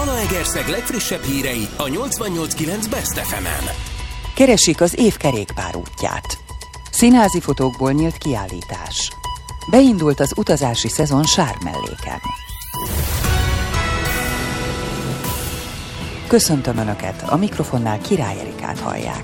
Zalaegerszeg legfrissebb hírei a 88.9 Best FM-en. Keresik az év kerékpárútját. Színházi fotókból nyílt kiállítás. Beindult az utazási szezon Sármelléken. Köszöntöm Önöket, a mikrofonnál Király Erikát hallják.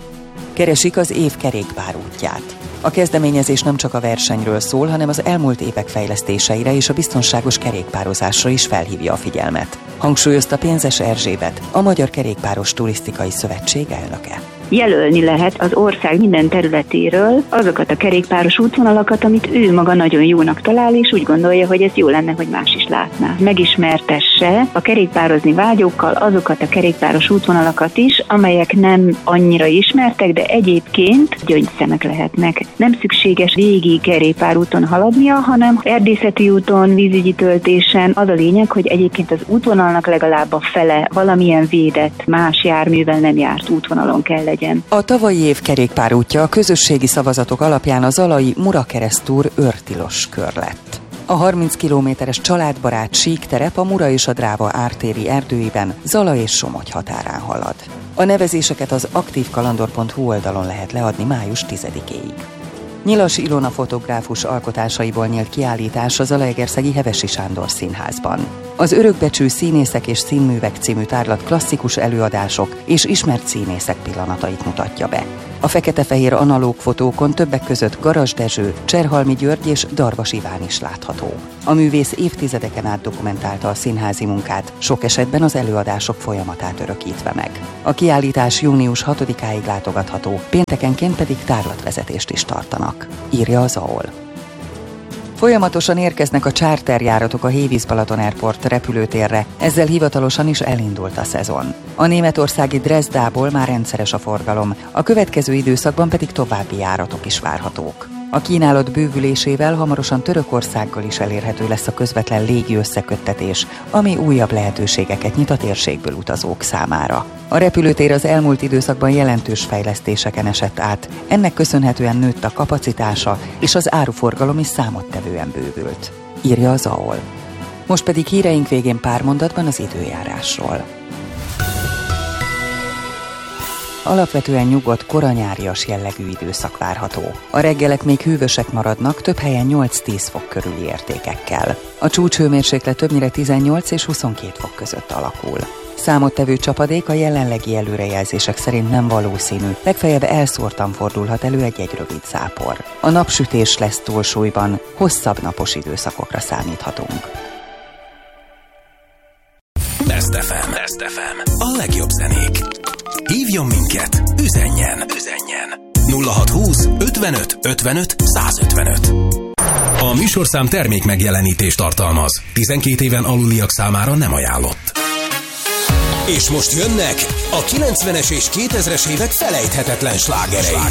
Keresik az év kerékpárútját. A kezdeményezés nem csak a versenyről szól, hanem az elmúlt évek fejlesztéseire és a biztonságos kerékpározásra is felhívja a figyelmet. Hangsúlyozta Pénzes Erzsébet, a Magyar Kerékpáros Turisztikai Szövetség elnöke. Jelölni lehet az ország minden területéről azokat a kerékpáros útvonalakat, amit ő maga nagyon jónak talál, és úgy gondolja, hogy ez jó lenne, hogy más is látná. Megismertesse a kerékpározni vágyókkal azokat a kerékpáros útvonalakat is, amelyek nem annyira ismertek, de egyébként gyöngyszemek lehetnek. Nem szükséges végig kerékpárúton haladnia, hanem erdészeti úton, vízügyi töltésen. Az a lényeg, hogy egyébként az útvonalnak legalább a fele valamilyen védett, más járművel nem járt útvonalon kell legyen. A tavalyi év kerékpárútja a közösségi szavazatok alapján a zalai Mura-Keresztúr őrtilos kör lett. A 30 kilométeres családbarát síkterep a Mura és a Dráva ártéri erdőiben Zala és Somogy határán halad. A nevezéseket az aktívkalandor.hu oldalon lehet leadni május 10-éig. Nyilas Ilona fotográfus alkotásaiból nyílt kiállítás a Zalaegerszegi Hevesi Sándor Színházban. Az Örökbecsű Színészek és Színművek című tárlat klasszikus előadások és ismert színészek pillanatait mutatja be. A fekete-fehér analóg fotókon többek között Garas Dezső, Cserhalmi György és Darvas Iván is látható. A művész évtizedeken át dokumentálta a színházi munkát, sok esetben az előadások folyamatát örökítve meg. A kiállítás június 6-áig látogatható, péntekenként pedig tárlatvezetést is tartanak, írja az AOL. Folyamatosan érkeznek a charterjáratok a Hévíz-Balaton Airport repülőtérre, ezzel hivatalosan is elindult a szezon. A németországi Dresdából már rendszeres a forgalom, a következő időszakban pedig további járatok is várhatók. A kínálat bővülésével hamarosan Törökországgal is elérhető lesz a közvetlen légi összeköttetés, ami újabb lehetőségeket nyit a térségből utazók számára. A repülőtér az elmúlt időszakban jelentős fejlesztéseken esett át, ennek köszönhetően nőtt a kapacitása, és az áruforgalom is számottevően bővült, írja az AOL. Most pedig híreink végén pár mondatban az időjárásról. Alapvetően nyugodt, koranyárias jellegű időszak várható. A reggelek még hűvösek maradnak, több helyen 8-10 fok körüli értékekkel. A csúcshőmérséklet többnyire 18 és 22 fok között alakul. Számottevő csapadék a jelenlegi előrejelzések szerint nem valószínű, legfeljebb elszórtan fordulhat elő egy rövid zápor. A napsütés lesz túlsúlyban, hosszabb napos időszakokra számíthatunk. Best FM. A legjobb zenék. Hívjon minket, üzenjen. 0620 55 55 155. A műsorszám termék megjelenítést tartalmaz. 12 éven aluliak számára nem ajánlott. És most jönnek a 90-es és 2000-es évek felejthetetlen slágerei.